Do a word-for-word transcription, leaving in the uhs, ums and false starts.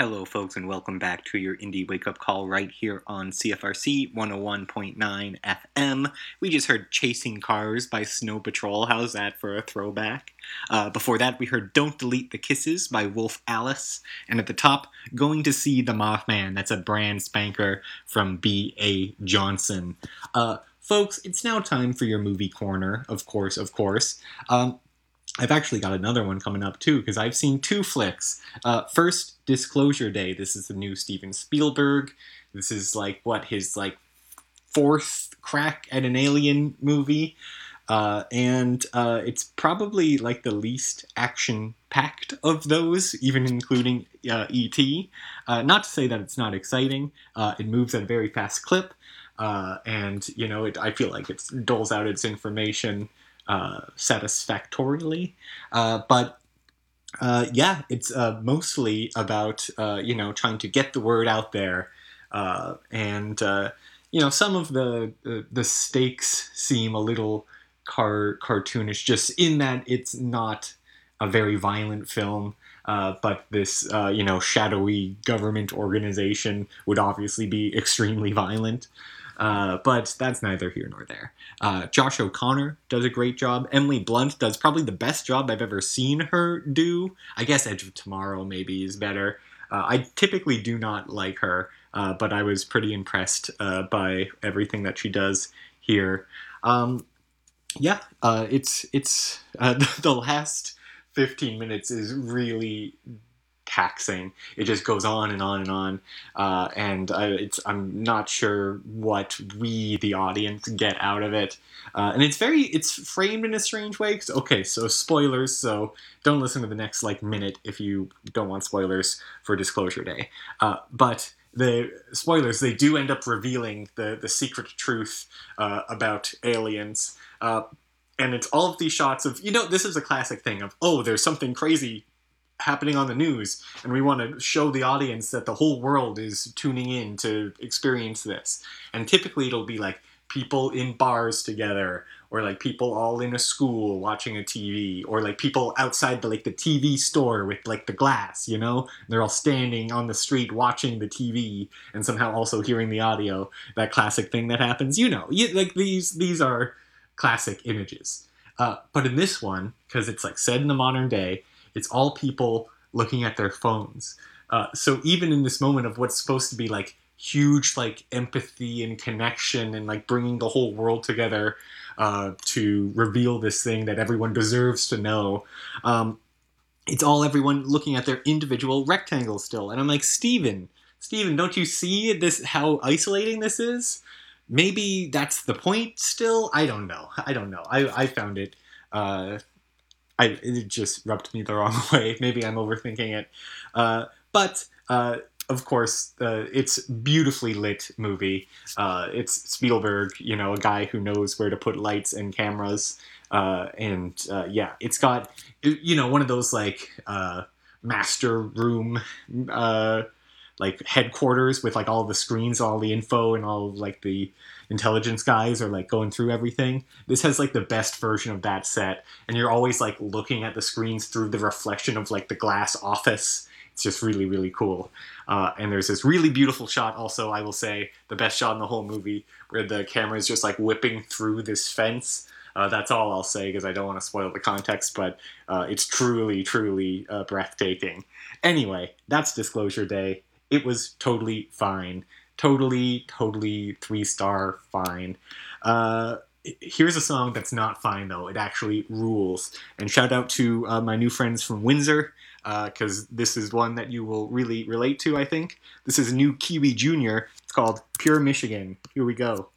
Hello, folks, and welcome back to your Indie Wake Up Call right here on C F R C one oh one point nine F M. We just heard Chasing Cars by Snow Patrol. How's that for a throwback? Uh, before that, we heard Don't Delete the Kisses by Wolf Alice. And at the top, Going to See the Mothman. That's a brand spanker from B A. Johnson. Uh, folks, it's now time for your movie corner, of course, of course. Um, I've actually got another one coming up too, because I've seen two flicks. Uh, first, Disclosure Day. This is the new Steven Spielberg. This is like what his like fourth crack at an alien movie, uh, and uh, it's probably like the least action-packed of those, even including uh, E T. Uh, not to say that it's not exciting. Uh, it moves at a very fast clip, uh, and you know, it, I feel like it doles out its information uh, satisfactorily, uh, but uh, yeah, it's uh, mostly about uh, you know, trying to get the word out there, uh, and uh, you know, some of the, the the stakes seem a little car cartoonish, just in that it's not a very violent film. Uh, but this, uh, you know, shadowy government organization would obviously be extremely violent. Uh, but that's neither here nor there. Uh, Josh O'Connor does a great job. Emily Blunt does probably the best job I've ever seen her do. I guess Edge of Tomorrow maybe is better. Uh, I typically do not like her, uh, but I was pretty impressed uh, by everything that she does here. Um, yeah, uh, it's it's uh, the last fifteen minutes is really taxing. It just goes on and on and on, uh, and I, it's I'm not sure what we, the audience, get out of it. Uh, and it's very it's framed in a strange way. Cause, okay, so spoilers. So don't listen to the next like minute if you don't want spoilers for Disclosure Day. Uh, but the spoilers, they do end up revealing the the secret truth uh, about aliens. Uh, and it's all of these shots of, you know, this is a classic thing of, oh, there's something crazy happening on the news, and we want to show the audience that the whole world is tuning in to experience this. And typically it'll be like people in bars together, or like people all in a school watching a T V, or like people outside the like the T V store with like the glass, you know? They're all standing on the street watching the T V and somehow also hearing the audio. That classic thing that happens, you know. You, like these these are classic images. Uh, but in this one, because it's like said in the modern day, it's all people looking at their phones. Uh, so even in this moment of what's supposed to be like huge like empathy and connection and like bringing the whole world together uh, to reveal this thing that everyone deserves to know, um, it's all everyone looking at their individual rectangles still. And I'm like, Steven, Steven, don't you see this, how isolating this is? Maybe that's the point still? I don't know. I don't know. I, I found it... Uh, I, it just rubbed me the wrong way. Maybe I'm overthinking it. Uh, but, uh, of course, uh, it's beautifully lit movie. Uh, it's Spielberg, you know, a guy who knows where to put lights and cameras. Uh, and, uh, yeah, it's got, you know, one of those, like, uh, master room, uh, like, headquarters with, like, all the screens, all the info, and all, like, the intelligence guys are like going through everything. This has like the best version of that set, and you're always like looking at the screens through the reflection of like the glass office. It's just really, really cool. Uh, and there's this really beautiful shot also, I will say, the best shot in the whole movie, where the camera is just like whipping through this fence. Uh, that's all I'll say, because I don't want to spoil the context, but uh, it's truly, truly uh, breathtaking. Anyway, that's Disclosure Day. It was totally fine. Totally, totally three-star fine. Uh, here's a song that's not fine, though. It actually rules. And shout out to uh, my new friends from Windsor, because uh, this is one that you will really relate to, I think. This is new Kiwi Junior It's called Pure Michigan. Here we go.